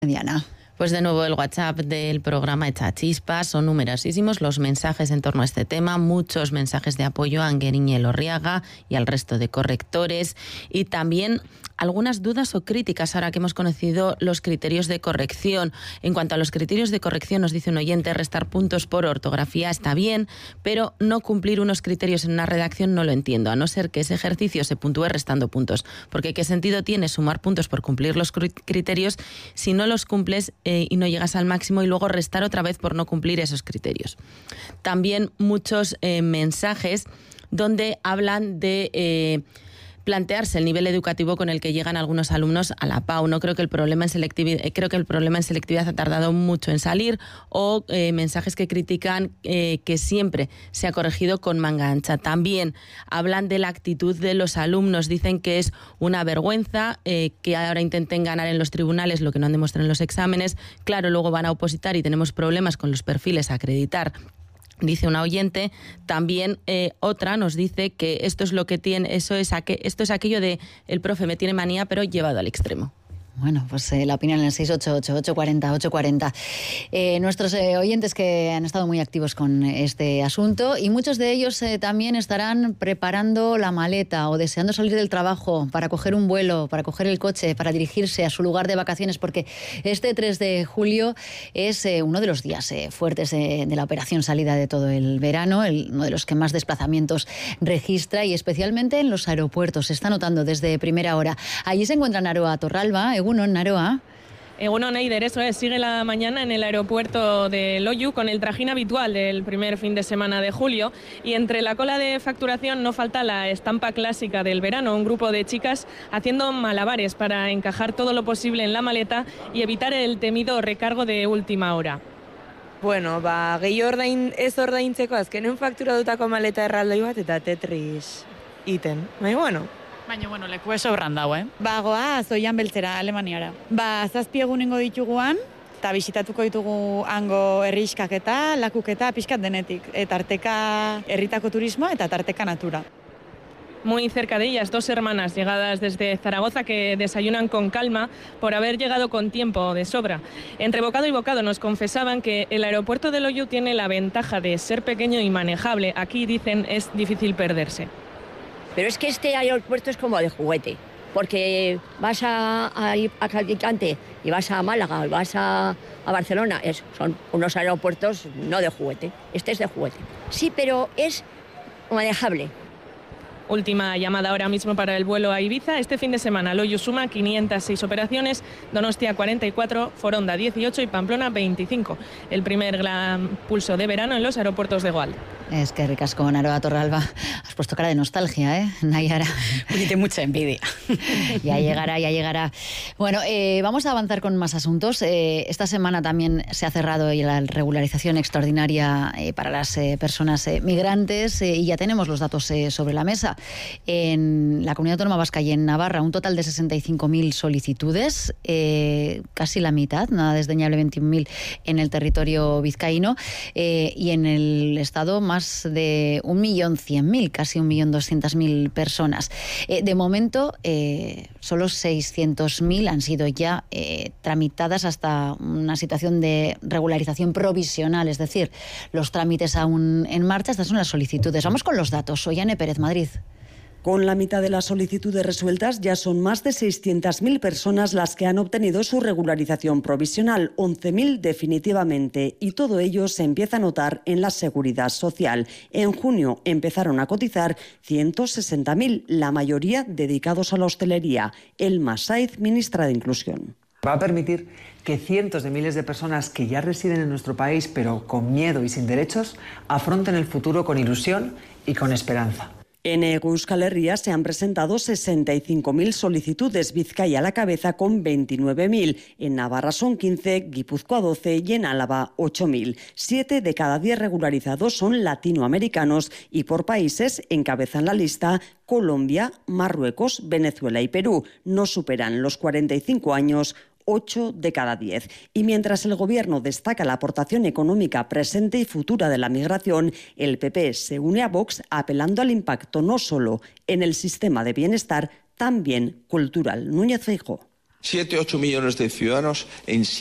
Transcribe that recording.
Diana. Pues de nuevo el WhatsApp del programa Echa Chispas, son numerosísimos los mensajes en torno a este tema, muchos mensajes de apoyo a Anguerín y Elorriaga y al resto de correctores, y también algunas dudas o críticas ahora que hemos conocido los criterios de corrección. En cuanto a los criterios de corrección, nos dice un oyente, restar puntos por ortografía está bien, pero no cumplir unos criterios en una redacción no lo entiendo, a no ser que ese ejercicio se puntúe restando puntos, porque ¿qué sentido tiene sumar puntos por cumplir los criterios si no los cumples y no llegas al máximo y luego restar otra vez por no cumplir esos criterios? También muchos mensajes donde hablan de plantearse el nivel educativo con el que llegan algunos alumnos a la PAU. No creo que el problema en selectividad ha tardado mucho en salir, o mensajes que critican que siempre se ha corregido con manga ancha. También hablan de la actitud de los alumnos, dicen que es una vergüenza que ahora intenten ganar en los tribunales lo que no han demostrado en los exámenes. Claro, luego van a opositar y tenemos problemas con los perfiles a acreditar. Dice una oyente. También otra nos dice que esto es lo que tiene, esto es aquello de el profe me tiene manía, pero llevado al extremo. Bueno, pues la opinión en el 688-840-840. Nuestros oyentes que han estado muy activos con este asunto, y muchos de ellos también estarán preparando la maleta o deseando salir del trabajo para coger un vuelo, para coger el coche, para dirigirse a su lugar de vacaciones, porque este 3 de julio es uno de los días fuertes de la operación salida de todo el verano, uno de los que más desplazamientos registra, y especialmente en los aeropuertos. Se está notando desde primera hora. Allí se encuentra Naroa Torralba. Egunon, Naroa. Egunon, Eider, eso es. Sigue la mañana en el aeropuerto de Loiu con el trajín habitual del primer fin de semana de julio, y entre la cola de facturación no falta la estampa clásica del verano, un grupo de chicas haciendo malabares para encajar todo lo posible en la maleta y evitar el temido recargo de última hora. Bueno, gehi ez ordaintzeko azkenen fakturatutako maleta erraldoi bat eta Tetris iten. Baina, leku sobran dago, Goaz, Oian Beltzera, Alemaniara. 7 egunengo dituguan, eta bisitatuko ditugu hango herriskaketa, lakuketa, pixkat denetik. Eta tarteka herritako turismoa eta tarteka natura. Muy cerca de ellas, 2 hermanas llegadas desde Zaragoza que desayunan con calma por haber llegado con tiempo de sobra. Entre bocado y bocado nos confesaban que el aeropuerto de Loiu tiene la ventaja de ser pequeño y manejable. Aquí, dicen, es difícil perderse. Pero es que este aeropuerto es como de juguete, porque vas a Alicante y vas a Málaga, vas a Barcelona, son unos aeropuertos no de juguete, este es de juguete. Sí, pero es manejable. Última llamada ahora mismo para el vuelo a Ibiza. Este fin de semana Loiu suma 506 operaciones, Donostia 44, Foronda 18 y Pamplona 25. El primer gran pulso de verano en los aeropuertos de Goal. Es que ricasco, Naroa Torralba. Has puesto cara de nostalgia, Nayara. De mucha envidia. Ya llegará. Bueno, vamos a avanzar con más asuntos. Esta semana también se ha cerrado la regularización extraordinaria para las personas migrantes, y ya tenemos los datos sobre la mesa. En la Comunidad Autónoma Vasca y en Navarra, un total de 65.000 solicitudes, casi la mitad, nada desdeñable, 21.000 en el territorio vizcaíno, y en el Estado más de 1.100.000, casi 1.200.000 personas. De momento, solo 600.000 han sido ya tramitadas hasta una situación de regularización provisional, es decir, los trámites aún en marcha. Estas son las solicitudes. Vamos con los datos. Ollane Pérez, Madrid. Con la mitad de las solicitudes resueltas, ya son más de 600.000 personas las que han obtenido su regularización provisional, 11.000 definitivamente, y todo ello se empieza a notar en la Seguridad Social. En junio empezaron a cotizar 160.000, la mayoría dedicados a la hostelería. Elma Saiz, ministra de Inclusión. Va a permitir que cientos de miles de personas que ya residen en nuestro país, pero con miedo y sin derechos, afronten el futuro con ilusión y con esperanza. En Euskal Herria se han presentado 65.000 solicitudes, Vizcaya a la cabeza con 29.000. En Navarra son 15, Guipúzcoa 12 y en Álava 8.000. 7 de cada 10 regularizados son latinoamericanos y por países encabezan la lista Colombia, Marruecos, Venezuela y Perú. No superan los 45 años 8 de cada 10. Y mientras el Gobierno destaca la aportación económica presente y futura de la migración, el PP se une a Vox apelando al impacto no solo en el sistema de bienestar, también cultural. Núñez Feijóo. 7-8 millones de ciudadanos en